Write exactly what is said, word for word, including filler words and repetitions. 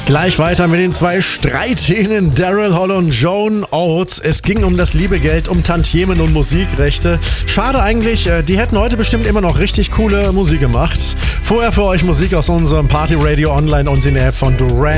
Gleich weiter mit den zwei Streithähnen Daryl Hall und Joan Oates. Es ging um das liebe Geld, um Tantiemen und Musikrechte. Schade eigentlich, die hätten heute bestimmt immer noch richtig coole Musik gemacht. Vorher für euch Musik aus unserem Party Radio Online und in der App von Duran.